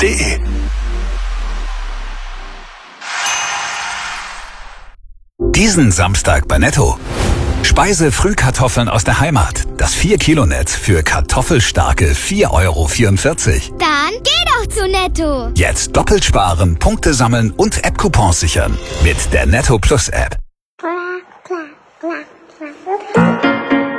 netto.de. Diesen Samstag bei Netto. Speise-Frühkartoffeln aus der Heimat. Das 4-Kilo-Netz für kartoffelstarke 4,44 €. Dann geh doch zu Netto. Jetzt doppelt sparen, Punkte sammeln und App-Coupons sichern. Mit der Netto Plus App.